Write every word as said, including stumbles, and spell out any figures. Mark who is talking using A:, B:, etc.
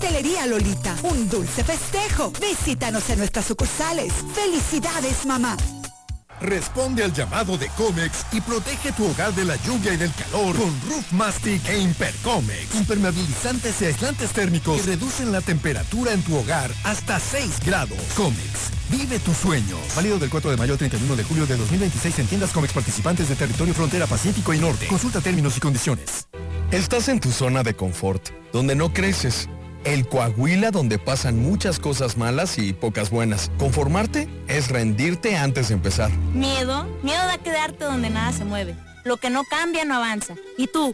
A: Pastelería Lolita, un dulce festejo. Visítanos en nuestras sucursales. ¡Felicidades, mamá!
B: Responde al llamado de Comex y protege tu hogar de la lluvia y del calor con Roof Mastic e Impercomex. Impermeabilizantes y aislantes térmicos que reducen la temperatura en tu hogar hasta seis grados. Comex, vive tus sueños. Válido del cuatro de mayo al treinta y uno de julio de dos mil veintiséis en tiendas Comex participantes de territorio frontera Pacífico y Norte. Consulta términos y condiciones.
C: Estás en tu zona de confort, donde no creces. El Coahuila donde pasan muchas cosas malas y pocas buenas. Conformarte es rendirte antes de empezar.
D: Miedo, miedo a quedarte donde nada se mueve. Lo que no cambia no avanza. ¿Y tú,